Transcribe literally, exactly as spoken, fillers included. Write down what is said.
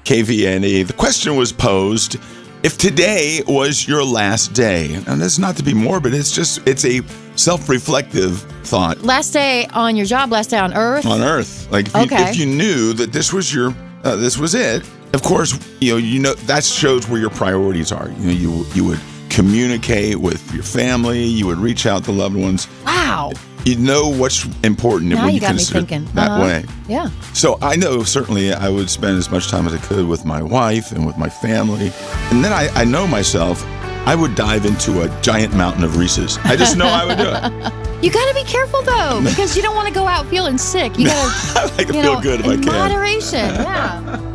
K V N E. The question was posed, if today was your last day, and that's not to be morbid, it's just, it's a self-reflective thought. Last day on your job, last day on Earth? On Earth. Like, if, okay. you, if you knew that this was your, uh, this was it, of course, you know, you know, that shows where your priorities are. You know, you, you would communicate with your family, you would reach out to loved ones. Wow. You know what's important now when you, you got me consider thinking. that uh-huh. way. Yeah. So I know certainly I would spend as much time as I could with my wife and with my family. And then I, I know myself, I would dive into a giant mountain of Reese's. I just know I would do it. You got to be careful, though, because you don't want to go out feeling sick. You got to I like to you feel know, good if I in can. moderation, yeah.